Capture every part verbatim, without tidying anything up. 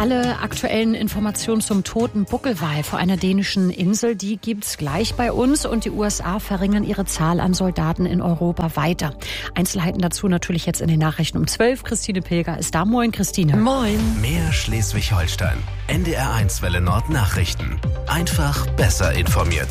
Alle aktuellen Informationen zum toten Buckelwal vor einer dänischen Insel, die gibt's gleich bei uns. Und die U S A verringern ihre Zahl an Soldaten in Europa weiter. Einzelheiten dazu natürlich jetzt in den Nachrichten um zwölf. Christine Pilger ist da. Moin, Christine. Moin. Mehr Schleswig-Holstein. N D R eins Welle Nord Nachrichten. Einfach besser informiert.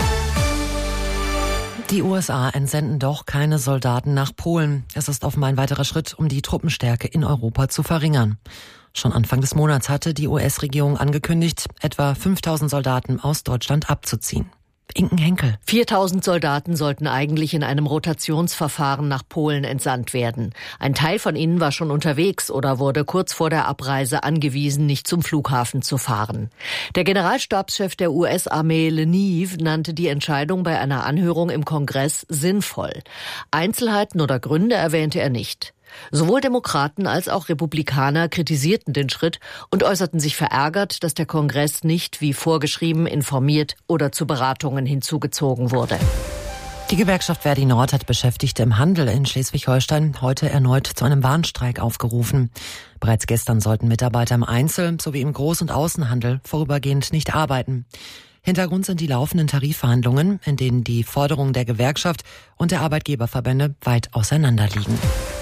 Die U S A entsenden doch keine Soldaten nach Polen. Es ist offenbar ein weiterer Schritt, um die Truppenstärke in Europa zu verringern. Schon Anfang des Monats hatte die U S-Regierung angekündigt, etwa fünftausend Soldaten aus Deutschland abzuziehen. Inken Henkel. viertausend Soldaten sollten eigentlich in einem Rotationsverfahren nach Polen entsandt werden. Ein Teil von ihnen war schon unterwegs oder wurde kurz vor der Abreise angewiesen, nicht zum Flughafen zu fahren. Der Generalstabschef der U S-Armee Lenive nannte die Entscheidung bei einer Anhörung im Kongress sinnvoll. Einzelheiten oder Gründe erwähnte er nicht. Sowohl Demokraten als auch Republikaner kritisierten den Schritt und äußerten sich verärgert, dass der Kongress nicht wie vorgeschrieben informiert oder zu Beratungen hinzugezogen wurde. Die Gewerkschaft Verdi Nord hat Beschäftigte im Handel in Schleswig-Holstein heute erneut zu einem Warnstreik aufgerufen. Bereits gestern sollten Mitarbeiter im Einzel- sowie im Groß- und Außenhandel vorübergehend nicht arbeiten. Hintergrund sind die laufenden Tarifverhandlungen, in denen die Forderungen der Gewerkschaft und der Arbeitgeberverbände weit auseinanderliegen.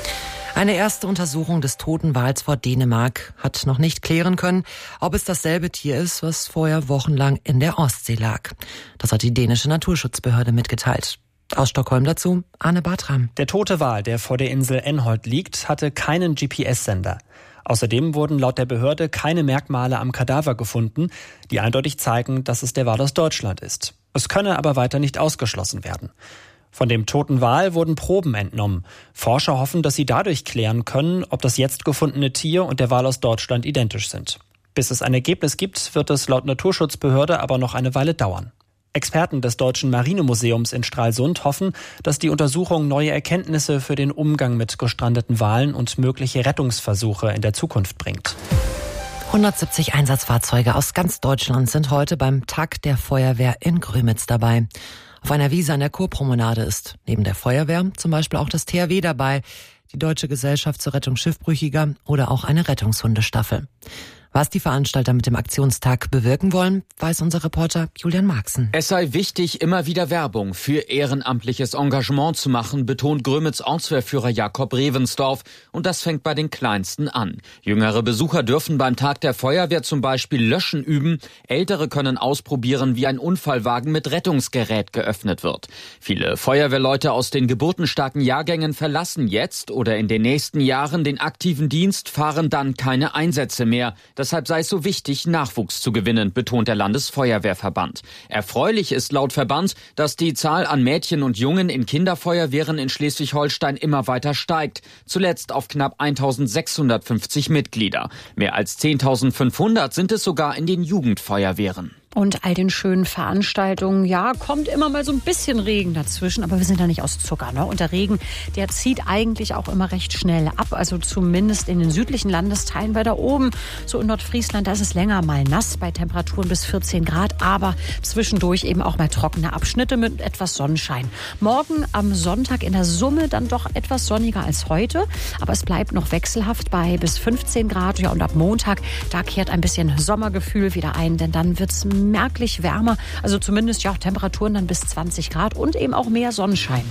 Eine erste Untersuchung des toten Wals vor Dänemark hat noch nicht klären können, ob es dasselbe Tier ist, was vorher wochenlang in der Ostsee lag. Das hat die dänische Naturschutzbehörde mitgeteilt. Aus Stockholm dazu Arne Bartram. Der tote Wal, der vor der Insel Enholt liegt, hatte keinen G P S-Sender. Außerdem wurden laut der Behörde keine Merkmale am Kadaver gefunden, die eindeutig zeigen, dass es der Wal aus Deutschland ist. Es könne aber weiter nicht ausgeschlossen werden. Von dem toten Wal wurden Proben entnommen. Forscher hoffen, dass sie dadurch klären können, ob das jetzt gefundene Tier und der Wal aus Deutschland identisch sind. Bis es ein Ergebnis gibt, wird es laut Naturschutzbehörde aber noch eine Weile dauern. Experten des Deutschen Marinemuseums in Stralsund hoffen, dass die Untersuchung neue Erkenntnisse für den Umgang mit gestrandeten Walen und mögliche Rettungsversuche in der Zukunft bringt. hundertsiebzig Einsatzfahrzeuge aus ganz Deutschland sind heute beim Tag der Feuerwehr in Grömitz dabei. Auf einer Wiese an der Kurpromenade ist neben der Feuerwehr zum Beispiel auch das T H W dabei, die Deutsche Gesellschaft zur Rettung Schiffbrüchiger oder auch eine Rettungshundestaffel. Was die Veranstalter mit dem Aktionstag bewirken wollen, weiß unser Reporter Julian Marxen. Es sei wichtig, immer wieder Werbung für ehrenamtliches Engagement zu machen, betont Grömitz Ortswehrführer Jakob Revensdorf. Und das fängt bei den Kleinsten an. Jüngere Besucher dürfen beim Tag der Feuerwehr zum Beispiel Löschen üben. Ältere können ausprobieren, wie ein Unfallwagen mit Rettungsgerät geöffnet wird. Viele Feuerwehrleute aus den geburtenstarken Jahrgängen verlassen jetzt oder in den nächsten Jahren den aktiven Dienst, fahren dann keine Einsätze mehr. Deshalb sei es so wichtig, Nachwuchs zu gewinnen, betont der Landesfeuerwehrverband. Erfreulich ist laut Verband, dass die Zahl an Mädchen und Jungen in Kinderfeuerwehren in Schleswig-Holstein immer weiter steigt. Zuletzt auf knapp eintausendsechshundertfünfzig Mitglieder. Mehr als zehntausendfünfhundert sind es sogar in den Jugendfeuerwehren. Und all den schönen Veranstaltungen, ja, kommt immer mal so ein bisschen Regen dazwischen, aber wir sind da nicht aus Zucker, ne? Und der Regen, der zieht eigentlich auch immer recht schnell ab, also zumindest in den südlichen Landesteilen, weil da oben, so in Nordfriesland, da ist es länger mal nass, bei Temperaturen bis vierzehn Grad, aber zwischendurch eben auch mal trockene Abschnitte mit etwas Sonnenschein. Morgen am Sonntag in der Summe dann doch etwas sonniger als heute, aber es bleibt noch wechselhaft bei bis fünfzehn Grad, ja, und ab Montag, da kehrt ein bisschen Sommergefühl wieder ein, denn dann wird's merklich wärmer, also zumindest ja Temperaturen dann bis zwanzig Grad und eben auch mehr Sonnenschein.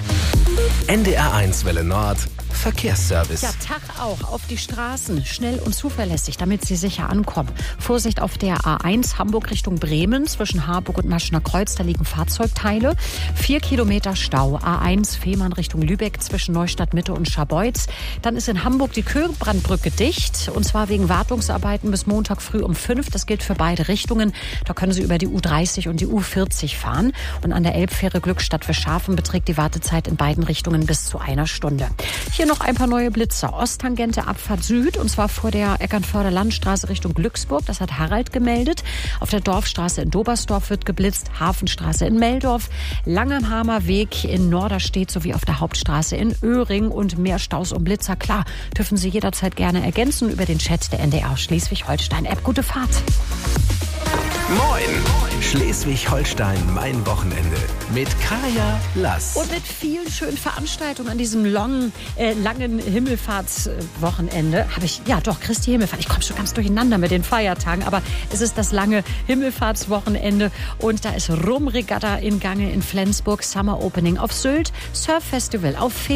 N D R eins Welle Nord Verkehrsservice. Ja, Tag auch auf die Straßen, schnell und zuverlässig, damit Sie sicher ankommen. Vorsicht auf der A eins Hamburg Richtung Bremen, zwischen Harburg und Maschener Kreuz, da liegen Fahrzeugteile. Vier Kilometer Stau, A eins Fehmarn Richtung Lübeck, zwischen Neustadt Mitte und Scharbeutz. Dann ist in Hamburg die Köhlbrandbrücke dicht, und zwar wegen Wartungsarbeiten bis Montag früh um fünf. Das gilt für beide Richtungen. Da können Sie über die U dreißig und die U vierzig fahren. Und an der Elbfähre Glückstadt Fischhafen beträgt die Wartezeit in beiden Richtungen bis zu einer Stunde. Hier noch ein paar neue Blitzer. Osttangente Abfahrt Süd, und zwar vor der Eckernförder Landstraße Richtung Glücksburg. Das hat Harald gemeldet. Auf der Dorfstraße in Dobersdorf wird geblitzt. Hafenstraße in Meldorf. Langenhamer Weg in Norderstedt sowie auf der Hauptstraße in Öhring. Und mehr Staus und Blitzer, klar, dürfen Sie jederzeit gerne ergänzen über den Chat der N D R Schleswig-Holstein-App. Gute Fahrt. Moin! Schleswig-Holstein, mein Wochenende. Mit Kaya Lass. Und mit vielen schönen Veranstaltungen an diesem long, äh, langen Himmelfahrtswochenende habe ich, ja doch, Christi Himmelfahrt. Ich komme schon ganz durcheinander mit den Feiertagen, aber es ist das lange Himmelfahrtswochenende und da ist Rumregatta in Gange in Flensburg, Summer Opening auf Sylt, Surf Festival auf